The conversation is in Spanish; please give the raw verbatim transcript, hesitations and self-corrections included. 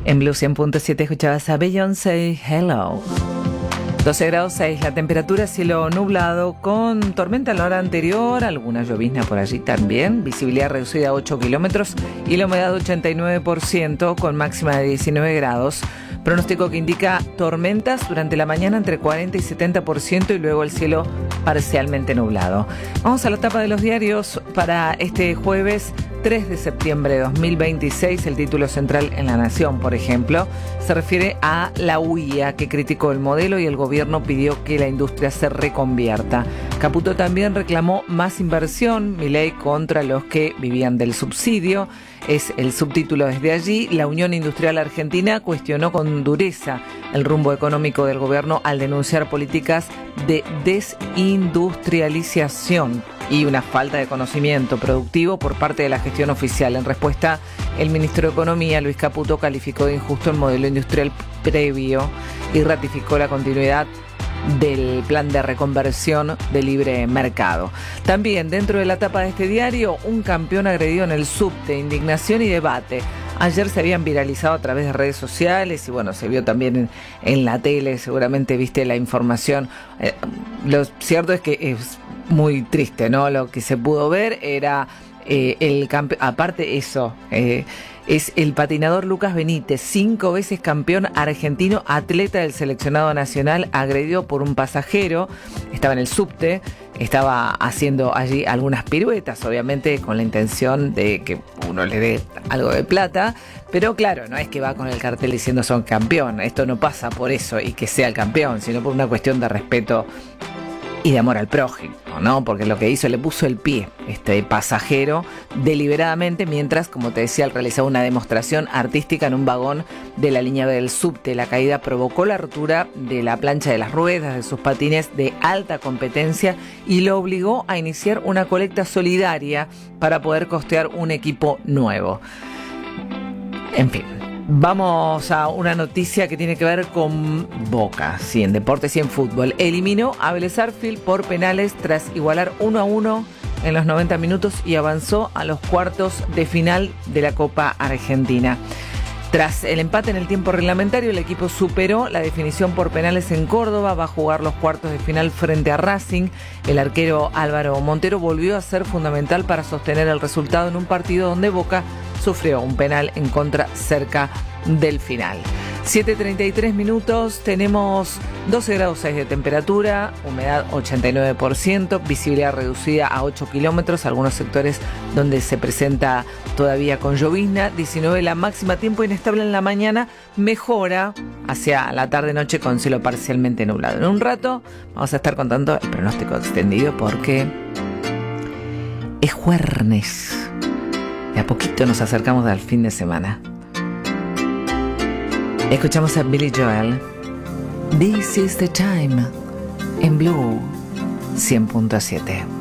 En Blue cien punto siete escuchabas a Beyoncé, Hello. doce grados seis la temperatura, cielo nublado con tormenta en la hora anterior, alguna llovizna por allí también, visibilidad reducida a ocho kilómetros y la humedad ochenta y nueve por ciento con máxima de diecinueve grados. Pronóstico que indica tormentas durante la mañana entre cuarenta y setenta por ciento y luego el cielo parcialmente nublado. Vamos a la tapa de los diarios para este jueves tres de septiembre de dos mil veintiséis. El título central en La Nación, por ejemplo, se refiere a la U I A, que criticó el modelo y el gobierno pidió que la industria se reconvierta. Caputo también reclamó más inversión, Milei contra los que vivían del subsidio. Es el subtítulo desde allí. La Unión Industrial Argentina cuestionó con dureza el rumbo económico del gobierno al denunciar políticas de desindustrialización y una falta de conocimiento productivo por parte de la gestión oficial. En respuesta, el ministro de Economía, Luis Caputo, calificó de injusto el modelo industrial previo y ratificó la continuidad del plan de reconversión de libre mercado. También dentro de la tapa de este diario, un campeón agredido en el subte, indignación y debate. Ayer se habían viralizado a través de redes sociales y bueno, se vio también en, en la tele, seguramente viste la información. Eh, lo cierto es que es muy triste, ¿no? Lo que se pudo ver era eh, el campeón, aparte eso, eh, es el patinador Lucas Benítez, cinco veces campeón argentino, atleta del seleccionado nacional, agredido por un pasajero. Estaba en el subte, estaba haciendo allí algunas piruetas, obviamente con la intención de que uno le dé algo de plata, pero claro, no es que va con el cartel diciendo son campeón, esto no pasa por eso y que sea el campeón, sino por una cuestión de respeto y de amor al prójimo, ¿no? Porque lo que hizo, le puso el pie este pasajero deliberadamente mientras, como te decía, realizaba una demostración artística en un vagón de la línea B del subte. La caída provocó la rotura de la plancha de las ruedas de sus patines de alta competencia y lo obligó a iniciar una colecta solidaria para poder costear un equipo nuevo. En fin. Vamos a una noticia que tiene que ver con Boca, sí, en deportes y en fútbol. Eliminó a Vélez Sarsfield por penales tras igualar uno a uno en los noventa minutos y avanzó a los cuartos de final de la Copa Argentina. Tras el empate en el tiempo reglamentario, el equipo superó la definición por penales en Córdoba, va a jugar los cuartos de final frente a Racing. El arquero Álvaro Montero volvió a ser fundamental para sostener el resultado en un partido donde Boca sufrió un penal en contra cerca del final. siete treinta y tres minutos, tenemos doce grados seis de temperatura, humedad ochenta y nueve por ciento, visibilidad reducida a ocho kilómetros, algunos sectores donde se presenta todavía con llovizna, diecinueve la máxima, tiempo inestable en la mañana, mejora hacia la tarde-noche con cielo parcialmente nublado. En un rato vamos a estar contando el pronóstico extendido porque es jueves. De a poquito nos acercamos al fin de semana. Escuchamos a Billy Joel. This is the time. En Blue cien punto siete.